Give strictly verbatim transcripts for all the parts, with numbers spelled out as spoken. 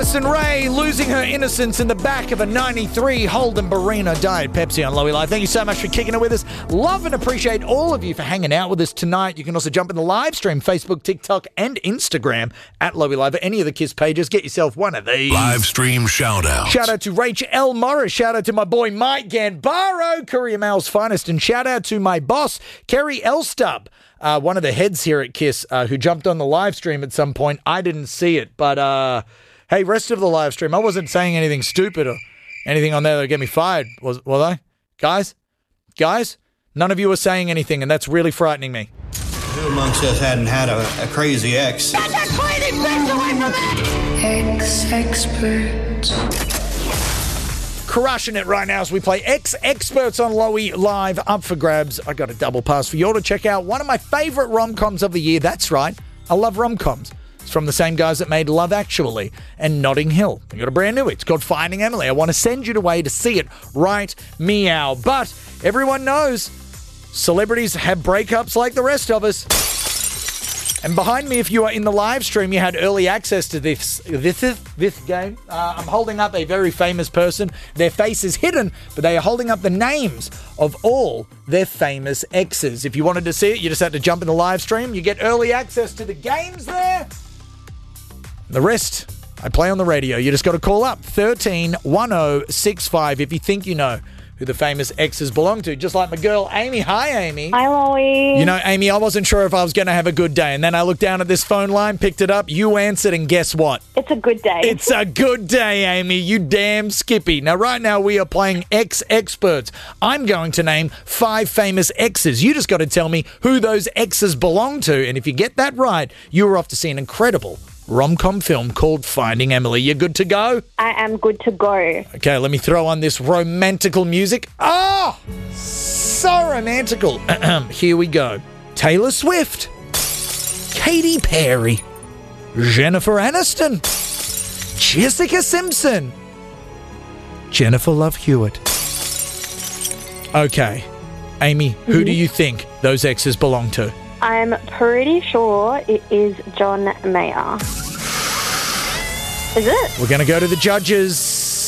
Addison Rae losing her innocence in the back of a ninety-three Holden Barina Diet Pepsi on Lowy Live. Thank you so much for kicking it with us. Love and appreciate all of you for hanging out with us tonight. You can also jump in the live stream, Facebook, TikTok, and Instagram at Lowy Live or any of the KISS pages. Get yourself one of these. Live stream shout out. Shout out to Rachel L. Morris. Shout out to my boy Mike Ganbaro, Courier Mail's finest. And shout out to my boss, Kerry Elstub. Uh, one of the heads here at KISS uh, who jumped on the live stream at some point. I didn't see it, but uh, hey, rest of the live stream, I wasn't saying anything stupid or anything on there that would get me fired, was, was I? Guys? Guys? None of you were saying anything, and that's really frightening me. Who amongst us hadn't had a, a crazy ex? Get that cleaning bitch away from me! Ex-experts. Crushing it right now as we play Ex-Experts on Lowy Live, up for grabs. I got a double pass for you all to check out one of my favourite rom-coms of the year. That's right, I love rom-coms. It's from the same guys that made Love Actually and Notting Hill. We got a brand new, it's called Finding Emily. I want to send you away to see it right meow. But everyone knows celebrities have breakups like the rest of us. And behind me, if you are in the live stream, you had early access to this this this game. Uh, I'm holding up a very famous person. Their face is hidden, but they are holding up the names of all their famous exes. If you wanted to see it, you just had to jump in the live stream. You get early access to the games there. The rest, I play on the radio. You just got to call up thirteen one oh six five if you think you know who the famous exes belong to. Just like my girl, Amy. Hi, Amy. Hi, Lowy. You know, Amy, I wasn't sure if I was going to have a good day. And then I looked down at this phone line, picked it up, you answered, and guess what? It's a good day. It's a good day, Amy. You damn skippy. Now, right now, we are playing Ex-Experts. I'm going to name five famous exes. You just got to tell me who those exes belong to. And if you get that right, you're off to see an incredible rom-com film called Finding Emily. You good to go? I am good to go. Okay, let me throw on this romantical music. Oh, so romantical. Here we go. Taylor Swift, Katy Perry, Jennifer Aniston, Jessica Simpson, Jennifer Love Hewitt. Okay, Amy, who mm-hmm. do you think those exes belong to? I'm pretty sure it is John Mayer. Is it? We're going to go to the judges.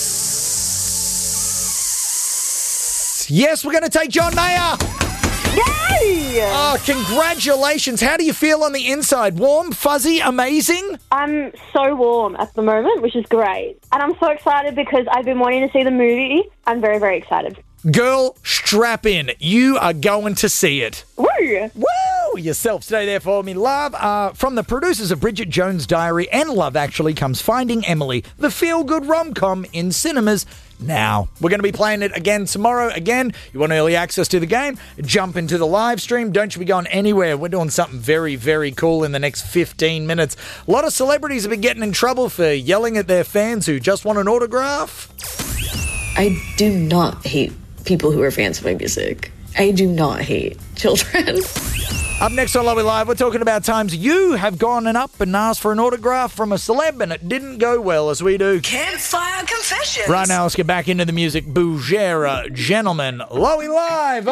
Yes, we're going to take John Mayer. Yay! Oh, congratulations. How do you feel on the inside? Warm, fuzzy, amazing? I'm so warm at the moment, which is great. And I'm so excited because I've been wanting to see the movie. I'm very, very excited. Girl, strap in. You are going to see it. Woo! Woo! Yourself. Stay there for me, love. Uh, from the producers of Bridget Jones' Diary and Love Actually comes Finding Emily, the feel-good rom-com in cinemas now. We're going to be playing it again tomorrow. Again, you want early access to the game? Jump into the live stream. Don't you be going anywhere. We're doing something very, very cool in the next fifteen minutes. A lot of celebrities have been getting in trouble for yelling at their fans who just want an autograph. I do not hate people who are fans of my music. I do not hate children. Up next on Lowy Live, we're talking about times you have gone and up and asked for an autograph from a celeb and it didn't go well, as we do. Campfire Confessions. Right now, let's get back into the music. Bougera, gentlemen, Lowy Live.